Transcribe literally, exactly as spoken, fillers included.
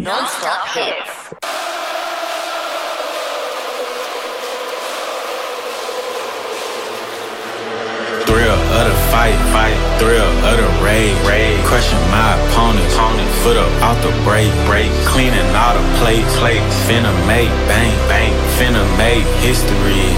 Non-stop hits. Thrill of the fight, fight. Thrill of the raid, raid. Crushing my opponents, opponents. Foot up out the break, break. Cleaning all the plates, plates. Finna make bang, bang. Finna make history.